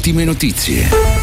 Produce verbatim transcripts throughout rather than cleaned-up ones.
ultime notizie.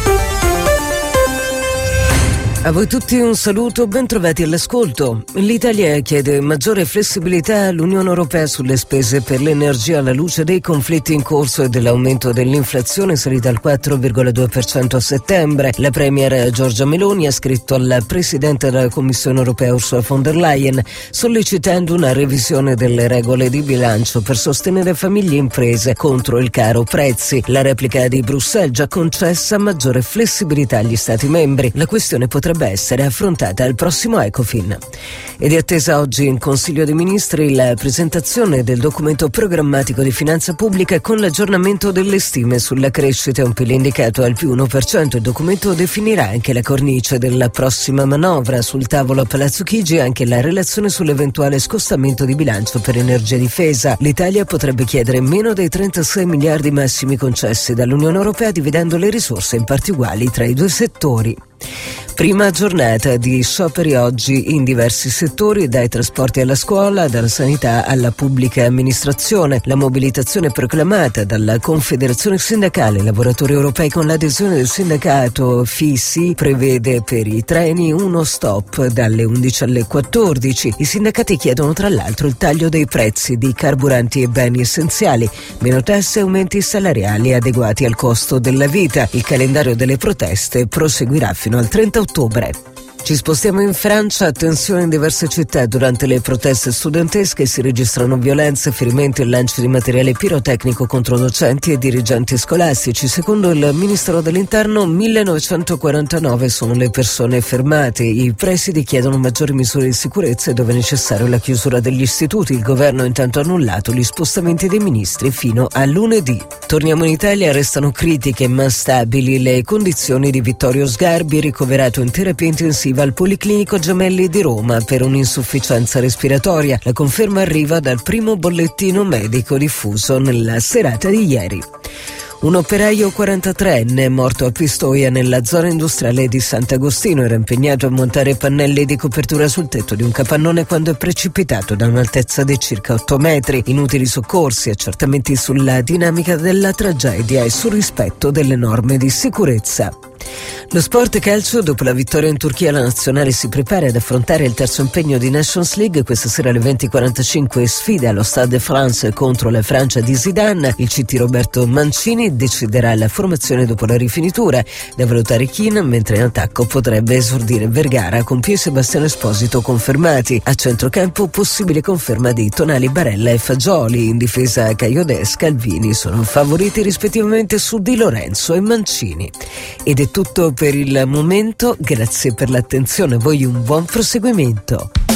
A voi tutti un saluto, ben trovati all'ascolto. L'Italia chiede maggiore flessibilità all'Unione Europea sulle spese per l'energia alla luce dei conflitti in corso e dell'aumento dell'inflazione salita al quattro virgola due per cento a settembre. La premier Giorgia Meloni ha scritto al Presidente della Commissione Europea Ursula von der Leyen sollecitando una revisione delle regole di bilancio per sostenere famiglie e imprese contro il caro prezzi. La replica di Bruxelles già concessa maggiore flessibilità agli Stati membri. La questione potrebbe essere affrontata al prossimo Ecofin. Ed è attesa oggi in Consiglio dei Ministri la presentazione del documento programmatico di finanza pubblica con l'aggiornamento delle stime sulla crescita, un P I L indicato al più uno per cento. Il documento definirà anche la cornice della prossima manovra. Sul tavolo a Palazzo Chigi anche la relazione sull'eventuale scostamento di bilancio per energia e difesa. L'Italia potrebbe chiedere meno dei trentasei miliardi massimi concessi dall'Unione Europea, dividendo le risorse in parti uguali tra i due settori. Prima giornata di scioperi oggi in diversi settori, dai trasporti alla scuola, dalla sanità alla pubblica amministrazione. La mobilitazione proclamata dalla Confederazione Sindacale Lavoratori Europei con l'adesione del sindacato F I S I prevede per i treni uno stop dalle undici alle quattordici. I sindacati chiedono tra l'altro il taglio dei prezzi di carburanti e beni essenziali, meno tasse e aumenti salariali adeguati al costo della vita. Il calendario delle proteste proseguirà fino al trenta ottobre. Ci spostiamo in Francia, tensioni in diverse città durante le proteste studentesche, si registrano violenze, ferimenti e lanci di materiale pirotecnico contro docenti e dirigenti scolastici. Secondo il Ministero dell'Interno millenovecentoquarantanove sono le persone fermate. I presidi chiedono maggiori misure di sicurezza e dove necessario la chiusura degli istituti. Il governo ha intanto annullato gli spostamenti dei ministri fino a lunedì. Torniamo in Italia, restano critiche ma stabili le condizioni di Vittorio Sgarbi, ricoverato in terapia intensiva al Policlinico Gemelli di Roma per un'insufficienza respiratoria. La conferma arriva dal primo bollettino medico diffuso nella serata di ieri. Un operaio quarantatreenne è morto a Pistoia nella zona industriale di Sant'Agostino. Era impegnato a montare pannelli di copertura sul tetto di un capannone quando è precipitato da un'altezza di circa otto metri. Inutili soccorsi, accertamenti sulla dinamica della tragedia e sul rispetto delle norme di sicurezza. Lo sport calcio, dopo la vittoria in Turchia la nazionale si prepara ad affrontare il terzo impegno di Nations League. Questa sera alle venti e quarantacinque sfida allo Stade de France contro la Francia di Zidane. Il C T Roberto Mancini deciderà la formazione dopo la rifinitura. Da valutare Keane, mentre in attacco potrebbe esordire Vergara con Pio e Sebastiano Esposito confermati. A centrocampo possibile conferma di Tonali, Barella e Fagioli. In difesa Caio Dè, Scalvini sono favoriti rispettivamente su Di Lorenzo e Mancini. Ed è tutto per il momento, grazie per l'attenzione, a voi un buon proseguimento.